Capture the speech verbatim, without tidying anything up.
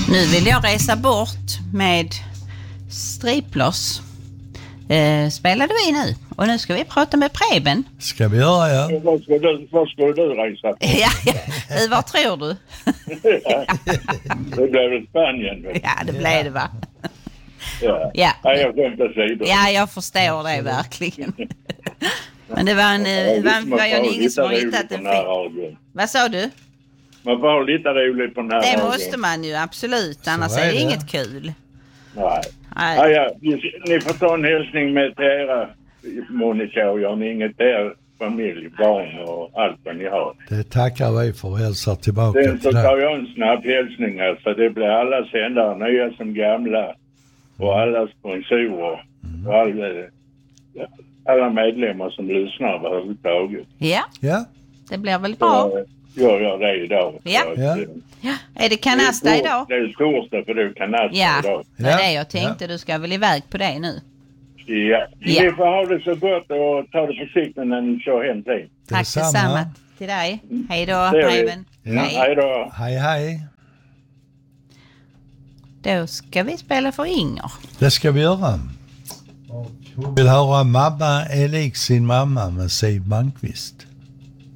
Nu vill jag resa bort med striplers. Eh, spelar du i nu? Och nu ska vi prata med Preben. Ska vi göra, ja. Var ska du, var ska du resa på? Ja, ja. Vad tror du? Det blev väl Spanien. Väl? Ja, det blev det, va? Ja. Ja. Ja, jag skämtar sidor. Ja, jag förstår det verkligen. Men det var en, det var en, var jag ingen som har hittat en film. Vad sa du? Man får ha lite roligt på den här Det radion. måste man ju, absolut. Annars Så är är det det. inget kul. Nej. Nej. Ja, ja. Ni får ta en hälsning med till era Monica och Jan Inge, till er familj, barn och allt vad ni har. Det tackar vi för och hälsar tillbaka Sen så till tar dig. jag en snabb hälsning här, så det blir alla sändare, nya som gamla, och alla sponsorer och alla, alla medlemmar som lyssnar överhuvudtaget. Ja, Ja, det blir väl bra. Så gör jag det idag. Ja. Så att, Ja. eh, Ja. Är det kanasta det är idag? tor- Det är torsdag, för det är kanasta Ja, idag. det var Ja. det jag tänkte. Du ska väl iväg på det nu. Ja. Ja. Ni får ha det så gott och ta det försiktigt när ni kör hem till. Tack detsamma. detsamma till dig. Hej då, Det är vi. Preben. Ja. Hej. Hej då. Hej hej. Då ska vi spela för Inger. Det ska vi göra. Och hon vill höra Mamma är lik sin mamma med Siw Malmkvist.